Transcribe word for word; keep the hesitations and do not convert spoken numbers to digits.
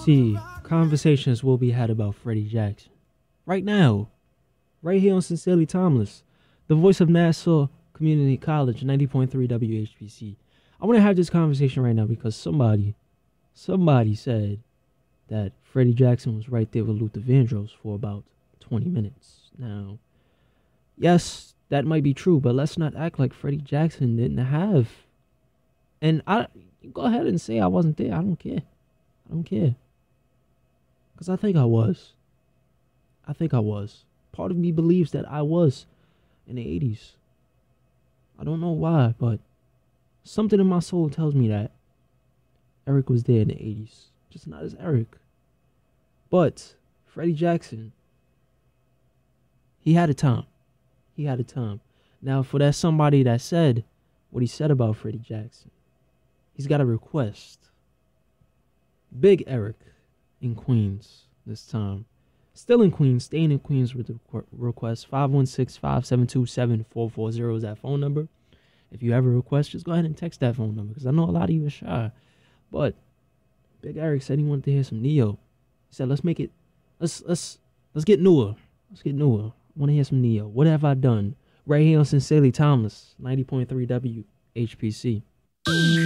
See, conversations will be had about Freddie Jackson. Right now. Right here on Sincerely Timeless. The voice of Nassau Community College, ninety point three W H P C. I want to have this conversation right now because somebody, somebody said that Freddie Jackson was right there with Luther Vandross for about twenty minutes. Now, yes, that might be true, but let's not act like Freddie Jackson didn't have. And I go ahead and say I wasn't there. I don't care. I don't care. Because I think I was. I think I was. Part of me believes that I was in the eighties. I don't know why, but something in my soul tells me that Eric was there in the eighties. Just not as Eric. But Freddie Jackson, he had a time. He had a time. Now, for that somebody that said what he said about Freddie Jackson, he's got a request. Big Eric in Queens this time. Still in Queens, staying in Queens with the request. five one six, five seven two, seven four four zero is that phone number. If you have a request, just go ahead and text that phone number because I know a lot of you are shy. But Big Eric said he wanted to hear some Neo. He said, let's make it, let's, let's, let's get newer. Let's get newer. I want to hear some Neo. What have I done? Right here on Sincerely Timeless, ninety point three W H P C.